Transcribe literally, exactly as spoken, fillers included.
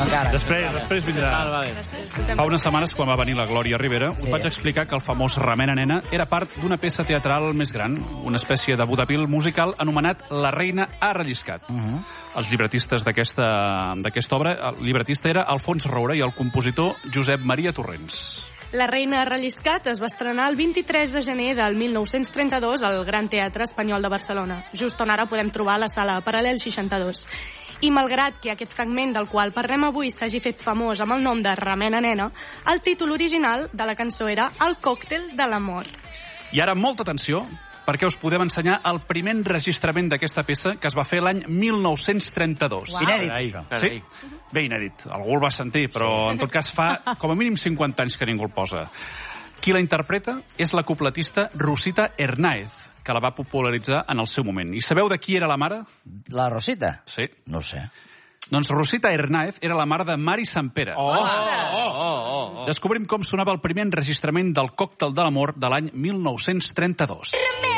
Encara. Després, després vindrà. Fa unes setmanes, quan va venir la Glòria Rivera, us vaig explicar que el famós Remena Nena era part d'una peça teatral més gran, una espècie de vodevil musical anomenat La reina ha relliscat. Els llibretistes d'aquesta d'aquesta obra, el llibretista era Alfons Roura i el compositor Josep Maria Torrents. La reina ha relliscat es va estrenar el vint-i-tres de gener del mil nou-cents trenta-dos al Gran Teatre Espanyol de Barcelona, just on ara podem trobar la sala Paral·lel seixanta-dos. I malgrat que aquest fragment del qual parlem avui s'hagi fet famós amb el nom de Remena Nena, el títol original de la cançó era El còctel de l'amor. I ara, molta atenció, perquè us podem ensenyar el primer enregistrament d'aquesta peça que es va fer l'any mil nou-cents trenta-dos. Wow. Inèdit. Sí? Bé, inèdit. Algú el va sentir, però en tot cas fa com a mínim cinquanta anys que ningú el posa. Qui la interpreta és la cupletista Rosita Hernáez, que la va popularitzar en el seu moment. I sabeu de qui era la mare? La Rosita? Sí. No ho sé. Doncs Rosita Hernáez era la mare de Mari Sampere. Oh, oh, oh, oh. Descobrim com sonava el primer enregistrament del Còctel de l'amor de l'any mil nou-cents trenta-dos.